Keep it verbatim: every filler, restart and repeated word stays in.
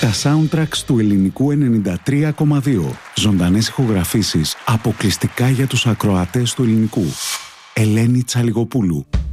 Τα soundtracks του ελληνικού ενενήντα τρία κόμμα δύο. Ζωντανές ηχογραφήσεις αποκλειστικά για τους ακροατές του ελληνικού. Ελένη Τσαλιγοπούλου.